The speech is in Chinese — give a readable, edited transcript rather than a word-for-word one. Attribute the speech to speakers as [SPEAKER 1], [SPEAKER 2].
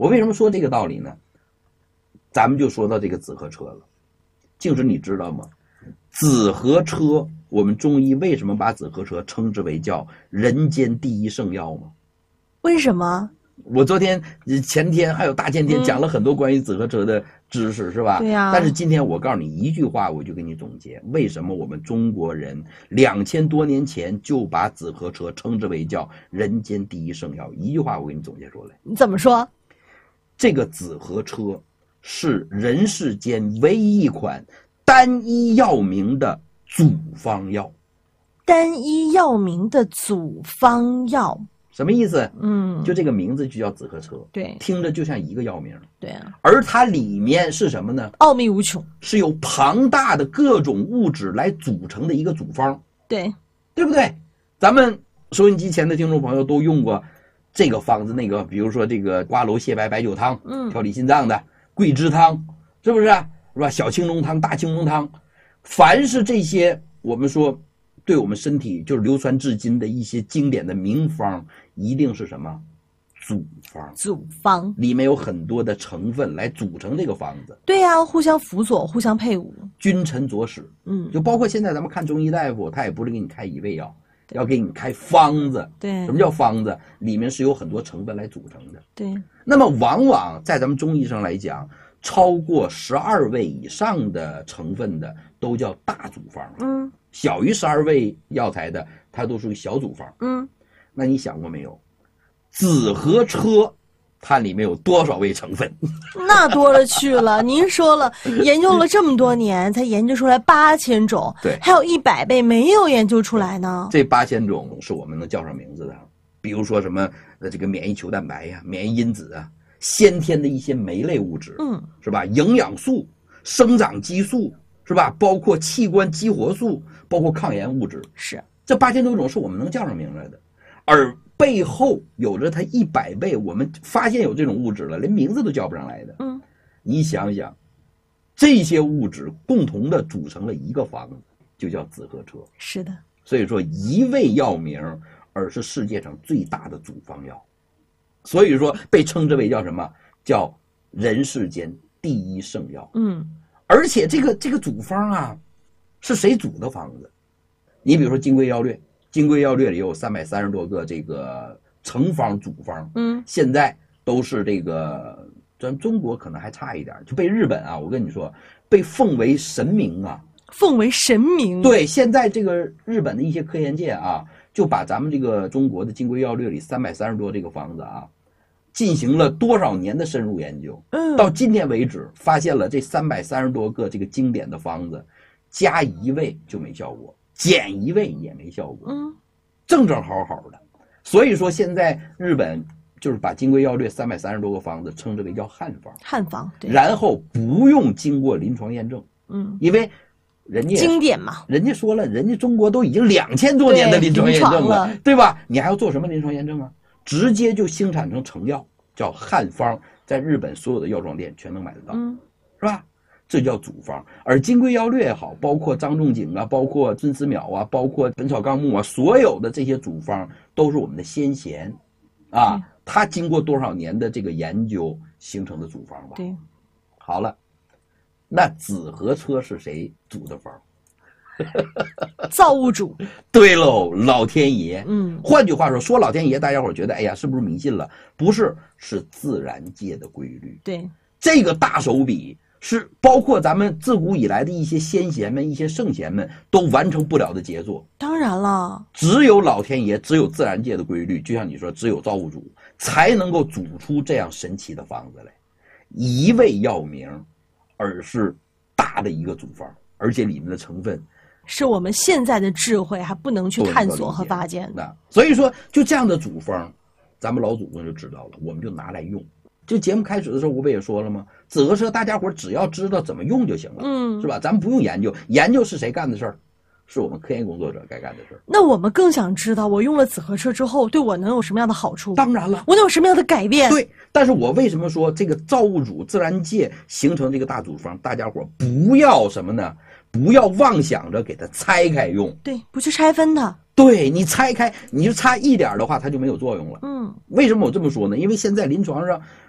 [SPEAKER 1] 我为什么说这个道理呢？咱们就说到这个紫河车了。静时你知道吗？紫河车，我们中医为什么把紫河车称之为叫人间第一圣药吗？
[SPEAKER 2] 为什么？
[SPEAKER 1] 我昨天、前天还有大前天讲了很多关于紫河车的知识，是吧？
[SPEAKER 2] 对呀。
[SPEAKER 1] 但是今天我告诉你一句话，我就给你总结，为什么我们中国人2000多年前就把紫河车称之为叫人间第一圣药？一句话我给你总结出来。
[SPEAKER 2] 你怎么说？
[SPEAKER 1] 这个紫河车是人世间唯一一款单一药名的组方药。
[SPEAKER 2] 单一药名的组方药
[SPEAKER 1] 什么意思？
[SPEAKER 2] 就
[SPEAKER 1] 这个名字就叫紫河车，
[SPEAKER 2] 对，
[SPEAKER 1] 听着就像一个药名。
[SPEAKER 2] 对啊，
[SPEAKER 1] 而它里面是什么呢？
[SPEAKER 2] 奥秘无穷，
[SPEAKER 1] 是由庞大的各种物质来组成的一个组方，
[SPEAKER 2] 对，
[SPEAKER 1] 对不对？咱们收音机前的听众朋友都用过这个方子，那个比如说这个瓜蒌蟹白白酒汤，调理心脏的桂枝汤，是不是？是吧？小青龙汤、大青龙汤，凡是这些我们说对我们身体就是流传至今的一些经典的名方，一定是什么？组方。
[SPEAKER 2] 组方
[SPEAKER 1] 里面有很多的成分来组成这个方子。
[SPEAKER 2] 对呀，互相辅佐，互相配伍，
[SPEAKER 1] 君臣佐使。就包括现在咱们看中医大夫，他也不是给你开一味药，要给你开方子。
[SPEAKER 2] 对，
[SPEAKER 1] 什么叫方子？里面是有很多成分来组成的。
[SPEAKER 2] 对。
[SPEAKER 1] 那么往往在咱们中医上来讲，超过12味以上的成分的都叫大组方。小于12味药材的，它都属于小组方。那你想过没有？紫河车它里面有多少味成分？
[SPEAKER 2] 那多了去了。您说了，研究了这么多年，才研究出来8000种，
[SPEAKER 1] 对，
[SPEAKER 2] 还有100倍没有研究出来呢。
[SPEAKER 1] 这8000种是我们能叫上名字的，比如说什么这个免疫球蛋白呀、免疫因子啊、先天的一些酶类物质，是吧？营养素、生长激素，是吧？包括器官激活素，包括抗炎物质，
[SPEAKER 2] 是
[SPEAKER 1] 这8000多种是我们能叫上名来的，而背后有着它100倍，我们发现有这种物质了，连名字都叫不上来的。你想想，这些物质共同的组成了一个方子，就叫紫河车。
[SPEAKER 2] 是的，
[SPEAKER 1] 所以说一味药名，而是世界上最大的组方药，所以说被称之为叫什么？叫人世间第一圣药。而且这个组方啊，是谁组的方子？你比如说《金匮要略》。《金匮要略》里有330多个这个成方组方，现在都是这个，咱中国可能还差一点，就被日本啊，我跟你说，被奉为神明啊，
[SPEAKER 2] 奉为神明。
[SPEAKER 1] 对，现在这个日本的一些科研界啊，就把咱们这个中国的《金匮要略》里330多这个方子啊，进行了多少年的深入研究，到今天为止，发现了这330多个这个经典的方子，加1味就没效果。减1味也没效果，正正好好的。所以说现在日本就是把《金匮要略》330多个方子称之为叫汉方，
[SPEAKER 2] 汉方，对，
[SPEAKER 1] 然后不用经过临床验证，因为人家
[SPEAKER 2] 经典嘛，
[SPEAKER 1] 人家说了，人家中国都已经2000多年的临床验证了，对吧？你还要做什么临床验证啊？直接就生产成成药，叫汉方，在日本所有的药妆店全能买得到，是吧？这叫组方。而《金匮要略》也好，包括张仲景啊，包括孙思邈啊，包括《本草纲目》啊，所有的这些组方都是我们的先贤啊，他经过多少年的这个研究形成的组方吧。
[SPEAKER 2] 对，
[SPEAKER 1] 好了，那紫河车是谁组的方？
[SPEAKER 2] 造物主。
[SPEAKER 1] 对喽，老天爷。换句话说老天爷，大家伙觉得哎呀，是不是迷信了？不是，是自然界的规律。
[SPEAKER 2] 对，
[SPEAKER 1] 这个大手笔是包括咱们自古以来的一些先贤们、一些圣贤们都完成不了的杰作。
[SPEAKER 2] 当然了，
[SPEAKER 1] 只有老天爷，只有自然界的规律，就像你说，只有造物主才能够组出这样神奇的方子来。一味药名，而是大的一个组方，而且里面的成分
[SPEAKER 2] 是我们现在的智慧还不能去探索和发现
[SPEAKER 1] 的。所以说，就这样的组方，咱们老祖宗就知道了，我们就拿来用。就节目开始的时候，我不也说了吗？紫河车大家伙只要知道怎么用就行了，是吧？咱们不用研究，研究是谁干的事儿？是我们科研工作者该干的事儿。
[SPEAKER 2] 那我们更想知道，我用了紫河车之后，对我能有什么样的好处？
[SPEAKER 1] 当然了，
[SPEAKER 2] 我能有什么样的改变？
[SPEAKER 1] 对，但是我为什么说这个造物主自然界形成这个大组方，大家伙不要什么呢？不要妄想着给它拆开用。
[SPEAKER 2] 对，不去拆分它。
[SPEAKER 1] 对，你拆开，你就差一点的话，它就没有作用了。为什么我这么说呢？因为现在临床上